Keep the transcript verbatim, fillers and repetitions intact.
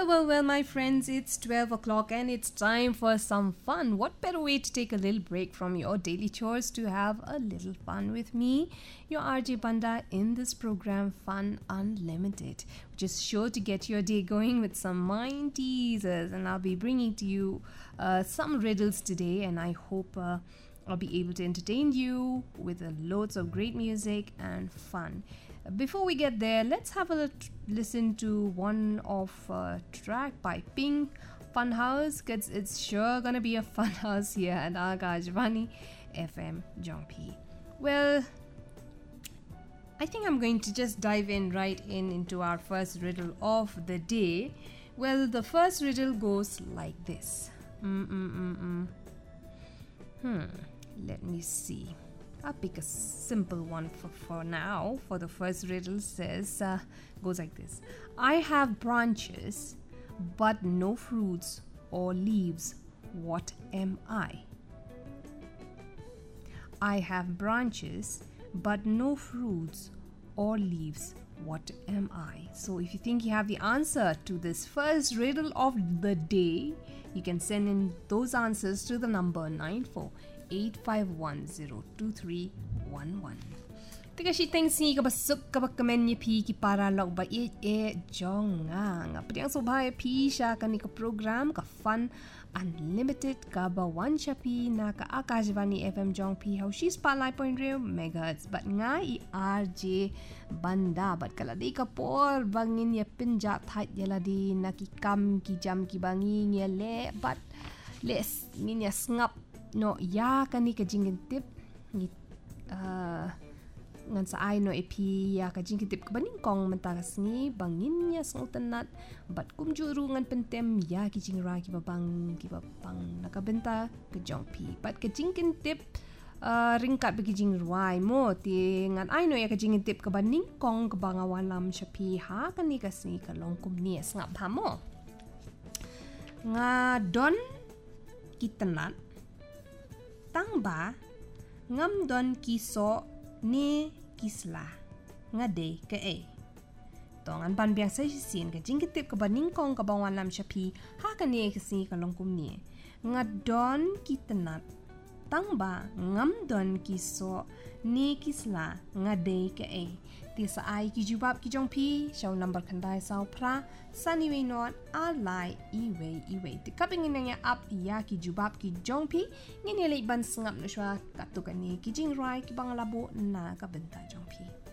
Well, well, well, my friends, it's twelve o'clock and it's time for some fun. What better way to take a little break from your daily chores to have a little fun with me, your R J Banda, in this program, Fun Unlimited, which is sure to get your day going with some mind teasers. And I'll be bringing to you uh, some riddles today, and I hope uh, I'll be able to entertain you with uh, loads of great music and fun. Before we get there, let's have a l- listen to one of uh, track by Pink Funhouse, because it's sure gonna be a fun house here at Akashvani F M Jongpi. Well, I think I'm going to just dive in right in into our first riddle of the day. Well, the first riddle goes like this. Mm-mm-mm-mm. Hmm, let me see. I'll pick a simple one for, for now. For the first riddle says, uh, goes like this. I have branches, but no fruits or leaves. What am I? I have branches, but no fruits or leaves. What am I? So if you think you have the answer to this first riddle of the day, you can send in those answers to the number nine four eight five one zero two three one one. Tiga shi teng si ka basuk ka bakamen ni pi ki para log ba e e jong nga nga priang so bhai pi sha ka ni ka program ka Fun Unlimited ka ba one chapi na ka Akashvani F M Jongpi how she spotlight point real megahertz but nga i R J Banda but kala di ka por bangin ya pinja thait yala di na ki kam ki jam ki bangi nge le but les ngin ya ngap no ya ka ni ka jingin tip ni uh, ngan sa ay no epi ya ka jingin tip ka baning kong mentakas ni bangin ya sangutanat but kum juru ngan pentem ya ki jingra ki babang ki babang nakabenta ka jongpi but ka jingin tip uh, ringkat bagi jingruai mo ti ngan ay no ya ka jingin tip ka baning kong ka bangawan lam shapi ha ka ni ka sni ka longkum ni ngap ha mo nga don kitanat tang ba ngam don kiso ne kisla nga de ke e tongan ban biang sa sin ka jingkitip ka baning kong ka bawang lam shapi ha ka ne kasi ka longkum ni nga don kitanat tang ba ngam don kiso ne kisla nga de ke e ti sa ai ki jubab ki jongpi shaw number khandai saw pra sani we not alai iwe iwe ti kaping ina up ya ki jubab ki jongpi ngini le ban sngap no shwa katukani ki jingrai ki bangalabo na ka benta jongpi.